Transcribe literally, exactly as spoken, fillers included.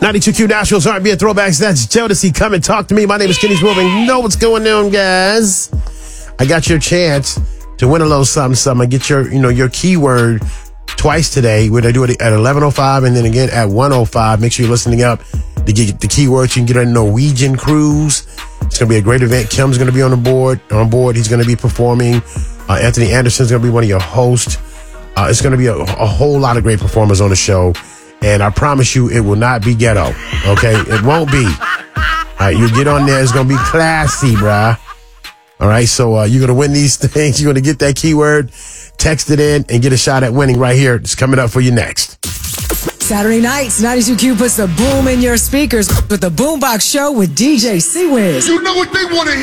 ninety-two Q Nashville's R and B and Throwbacks. That's Jodeci. Come and talk to me. My name is Kenny Swooping. You know what's going on, guys. I got your chance to win a little something, something. I get your, you know, your keyword twice today. We're going to do it at eleven oh five and then again at one oh five. Make sure you're listening up to get the keywords. You can get a Norwegian cruise. It's going to be a great event. Kim's going to be on the board. On board, he's going to be performing. Uh, Anthony Anderson's going to be one of your hosts. Uh, it's going to be a, a whole lot of great performers on the show. And I promise you, it will not be ghetto. Okay? It won't be. All right, you get on there. It's going to be classy, bruh. All right, so uh, you're going to win these things. You're going to get that keyword, text it in, and get a shot at winning right here. It's coming up for you next. Saturday nights, ninety-two Q puts the boom in your speakers with the Boombox Show with D J C-Wiz. You know what they want to